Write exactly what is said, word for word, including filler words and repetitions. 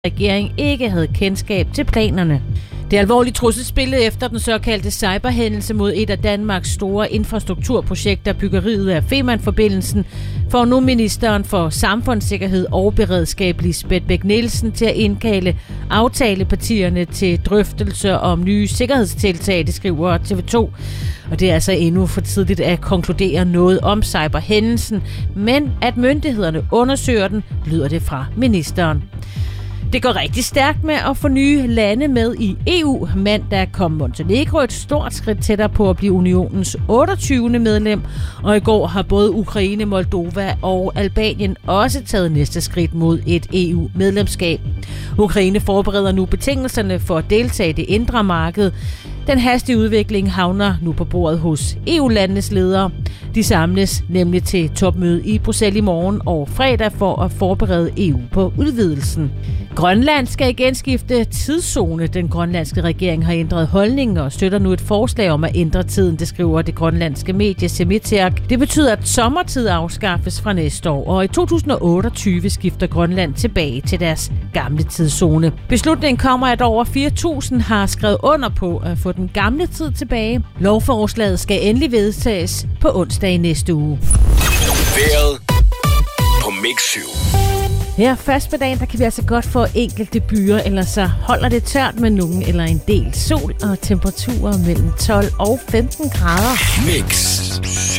regering ikke havde kendskab til planerne. Det alvorlige trusselsbillede efter den såkaldte cyberhændelse mod et af Danmarks store infrastrukturprojekter, byggeriet af Femern-forbindelsen, får nu ministeren for samfundssikkerhed og beredskab Lisbeth Bech-Nielsen til at indkalde aftalepartierne til drøftelser om nye sikkerhedstiltag, det skriver T V to. Og det er altså endnu for tidligt at konkludere noget om cyberhændelsen, men at myndighederne undersøger den, lyder det fra ministeren. Det går rigtig stærkt med at få nye lande med i E U. Mandag kom Montenegro et stort skridt tættere på at blive unionens otteogtyvende medlem, og i går har både Ukraine, Moldova og Albanien også taget næste skridt mod et E U-medlemskab. Ukraine forbereder nu betingelserne for at deltage i det indre marked. Den hastige udvikling havner nu på bordet hos E U-landenes ledere. De samles nemlig til topmøde i Bruxelles i morgen og fredag for at forberede E U på udvidelsen. Grønland skal igen skifte tidszone. Den grønlandske regering har ændret holdning og støtter nu et forslag om at ændre tiden, det skriver det grønlandske medie Semitiak. Det betyder, at sommertid afskaffes fra næste år, og i to tusind og otteogtyve skifter Grønland tilbage til deres gamle tidszone. Beslutningen kommer, at over fire tusind har skrevet under på at få den gamle tid tilbage. Lovforslaget skal endelig vedtages på onsdag i næste uge. Været på Mix syv. Her først på dagen, der kan vi altså godt få enkelte byer, eller så holder det tørt med nogen eller en del sol og temperaturer mellem tolv og femten grader. Mix